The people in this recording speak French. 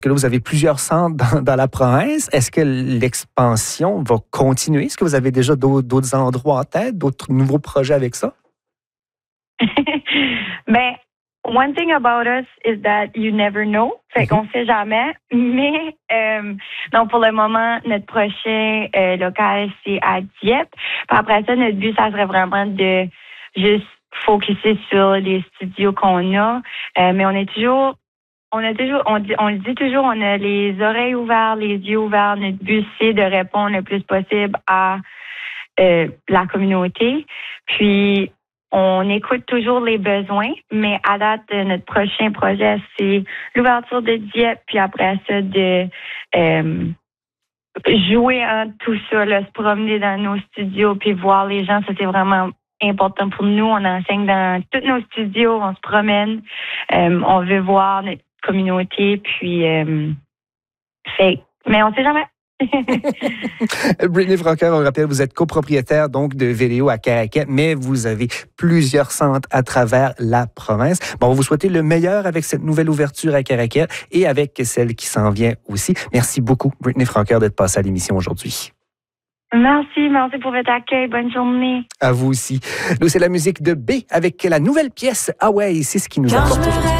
que là, vous avez plusieurs centres dans la province. Est-ce que l'expansion va continuer? Est-ce que vous avez déjà d'autres endroits en tête, d'autres nouveaux projets avec ça? Ben, one thing about us is that you never know. Fait qu'on sait jamais. Mais, donc, pour le moment, notre prochain local, c'est à Dieppe. Puis après ça, notre but, ça serait vraiment de juste focuser sur les studios qu'on a. Mais on le dit toujours, on a les oreilles ouvertes, les yeux ouverts. Notre but, c'est de répondre le plus possible à la communauté. Puis, on écoute toujours les besoins, mais à date, notre prochain projet, c'est l'ouverture de Dieppe, puis après ça, de jouer en tout ça, là, se promener dans nos studios, puis voir les gens. Ça, c'est vraiment important pour nous. On enseigne dans tous nos studios, on se promène, on veut voir notre communauté, puis mais on sait jamais. Brittany Francoeur, on rappelle, vous êtes copropriétaire donc de Véléo à Caraquet, mais vous avez plusieurs centres à travers la province. Bon, on va vous souhaiter le meilleur avec cette nouvelle ouverture à Caraquet et avec celle qui s'en vient aussi. Merci beaucoup, Brittany Francoeur, d'être passée à l'émission aujourd'hui. Merci pour votre accueil. Bonne journée. À vous aussi. Nous, c'est la musique de B avec la nouvelle pièce Ah ouais, c'est ce qui nous apporte aujourd'hui.